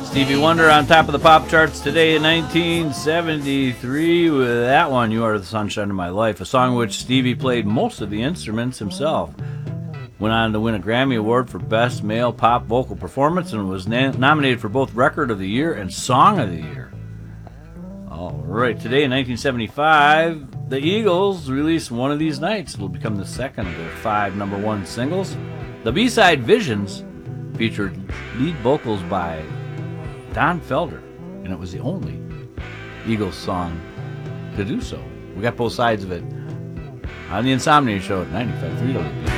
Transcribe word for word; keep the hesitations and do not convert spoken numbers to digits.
Stevie Wonder on top of the pop charts today in nineteen seventy-three with that one, You Are the Sunshine of My Life, a song which Stevie played most of the instruments himself. Went on to win a Grammy Award for Best Male Pop Vocal Performance and was na- nominated for both Record of the Year and Song of the Year. All right, today in nineteen seventy-five, the Eagles released One of These Nights. It'll become the second of their five number one singles. The B-side Visions featured lead vocals by Don Felder, and it was the only Eagles song to do so. We got both sides of it on the Insomnia Show at ninety-five point three W B.